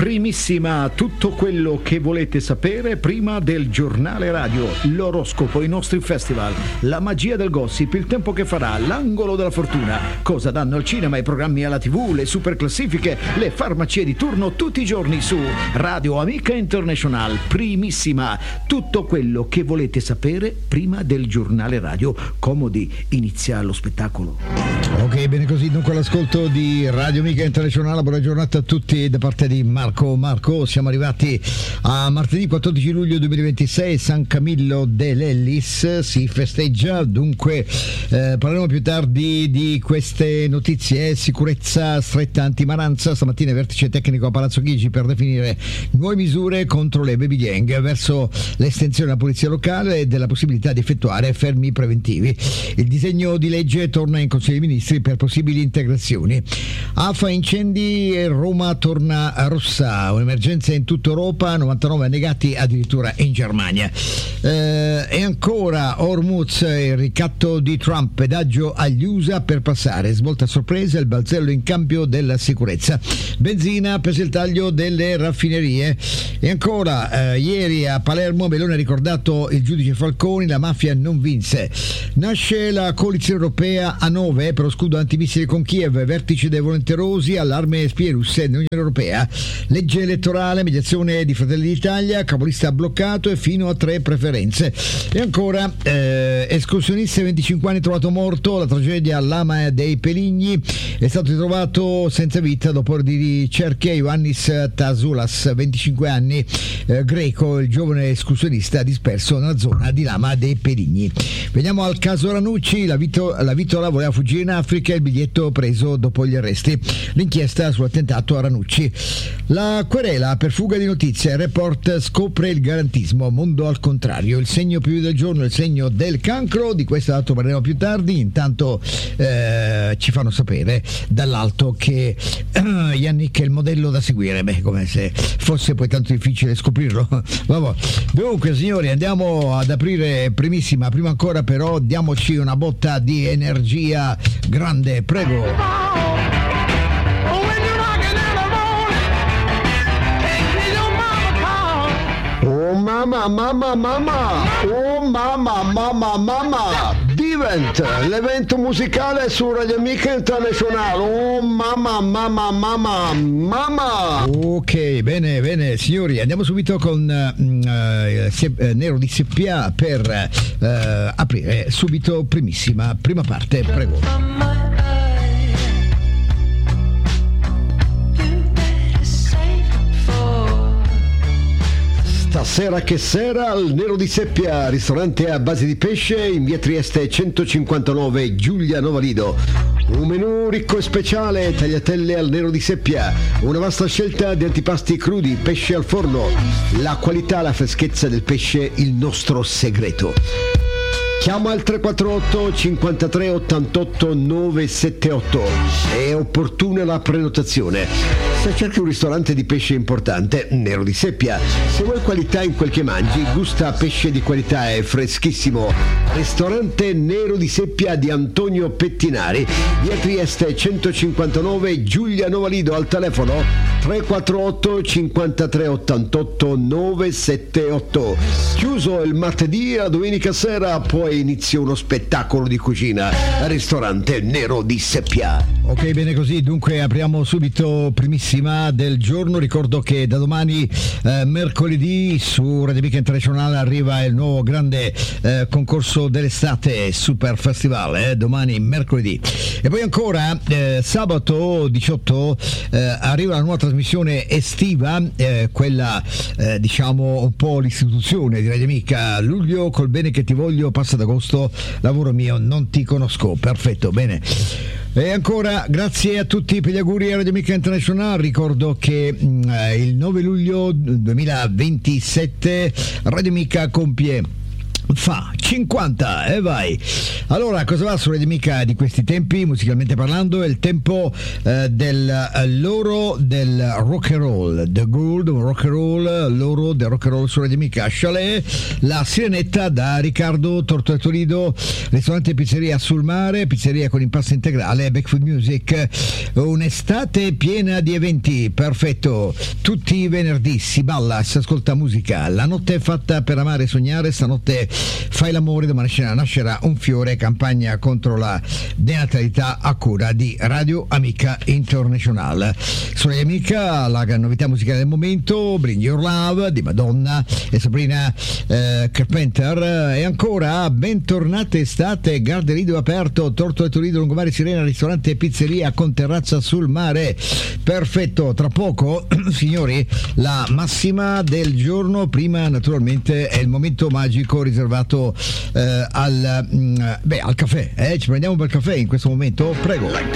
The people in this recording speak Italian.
primissima, tutto quello che volete sapere prima del giornale radio, l'oroscopo, i nostri festival, la magia del gossip, il tempo che farà, l'angolo della fortuna, cosa danno al cinema, i programmi alla TV, le super classifiche, le farmacie di turno tutti i giorni su Radio Amica International. Primissima, tutto quello che volete sapere prima del giornale radio. Comodi, inizia lo spettacolo. Ok, bene così, dunque l'ascolto di Radio Amica International. Buona giornata a tutti da parte di Marco, siamo arrivati a martedì 14 luglio 2026, San Camillo dell'Ellis si festeggia, dunque parleremo più tardi di queste notizie. Sicurezza stretta antimaranza, stamattina vertice tecnico a Palazzo Chigi per definire nuove misure contro le baby gang verso l'estensione della polizia locale e della possibilità di effettuare fermi preventivi. Il disegno di legge torna in Consiglio dei Ministri per possibili integrazioni. AFA incendi e Roma torna a rossa, un'emergenza in tutta Europa, 99 annegati addirittura in Germania. E ancora Hormuz, il ricatto di Trump, pedaggio agli USA per passare, svolta a sorpresa, il balzello in cambio della sicurezza. Benzina per il taglio delle raffinerie. E ancora ieri a Palermo Meloni ha ricordato il giudice Falconi, la mafia non vinse. Nasce la coalizione europea a 9 per lo scudo antimissili con Kiev, vertice dei volenterosi, allarme spie russe nell'Unione Europea, legge elettorale, mediazione di Fratelli d'Italia, capolista bloccato e fino a 3 preferenze. E ancora escursionista 25 anni trovato morto, la tragedia all'Ama dei Peligni, è stato ritrovato senza vita dopo ore di ricerche Ioannis Tasoulas, 25 anni, greco, il giovane escursionista disperso nella zona di Lama dei Peligni. Veniamo al caso Ranucci, la Vitola voleva fuggire in Africa, il biglietto preso dopo gli arresti, l'inchiesta sull'attentato a Ranucci. La querela per fuga di notizie, il report scopre il garantismo, mondo al contrario, il segno più del giorno, il segno del cancro, di questo dato parleremo più tardi. Intanto ci fanno sapere dall'alto che Yannick è il modello da seguire, come se fosse poi tanto difficile scoprirlo. Vabbè. Dunque signori, andiamo ad aprire primissima, prima ancora però diamoci una botta di energia grande, prego. Oh mamma, oh mamma, Divent, l'evento musicale su Radio Amica International. Oh mamma. Ok, bene signori, andiamo subito con Nero di Seppia per aprire subito prima parte, prego. Stasera che sera al Nero di Seppia, ristorante a base di pesce in via Trieste 159, Giulia Novalido. Un menù ricco e speciale, tagliatelle al Nero di Seppia, una vasta scelta di antipasti crudi, pesce al forno, la qualità, la freschezza del pesce, il nostro segreto. Chiama al 348 53 88 978, è opportuna la prenotazione. Se cerchi un ristorante di pesce importante, Nero di Seppia. Se vuoi qualità in quel che mangi, gusta pesce di qualità e freschissimo. Ristorante Nero di Seppia di Antonio Pettinari, via Trieste 159, Giulia Novalido, al telefono 348 53 88 978. Chiuso il martedì, la domenica sera poi inizia uno spettacolo di cucina al ristorante Nero di Seppia. Ok, bene così, dunque apriamo subito primissima del giorno. Ricordo che da domani mercoledì su Radio Amica International arriva il nuovo grande concorso dell'estate, Super Festival, domani mercoledì. E poi ancora sabato 18 arriva la nuova trasmissione estiva, quella diciamo un po' l'istituzione di Radio Amica. Luglio col bene che ti voglio, passa d'agosto, lavoro mio, non ti conosco. Perfetto, bene. E ancora grazie a tutti per gli auguri a Radio Amica International. Ricordo che il 9 luglio 2027 Radio Amica compie fa 50 e vai. Allora, cosa va su Radio Amica di questi tempi, musicalmente parlando? È il tempo l'oro del rock and roll, the gold rock and roll, l'oro del rock and roll su Radio Amica. Chalet, la Sirenetta da Riccardo Tortolido, ristorante e pizzeria sul mare, pizzeria con impasto integrale, Backfoot Music, un'estate piena di eventi, perfetto, tutti i venerdì si balla, si ascolta musica, la notte è fatta per amare e sognare, stanotte fai l'amore, domani nascerà un fiore, campagna contro la denatalità a cura di Radio Amica International. Su Radio Amica la novità musicale del momento, Bring Your Love di Madonna e Sabrina Carpenter, e ancora bentornate estate, Garderido aperto, Torto e Torino, Lungomare Sirena, ristorante e pizzeria con terrazza sul mare, perfetto. Tra poco signori la massima del giorno, prima naturalmente è il momento magico riservato al caffè, ci prendiamo un bel caffè in questo momento, prego.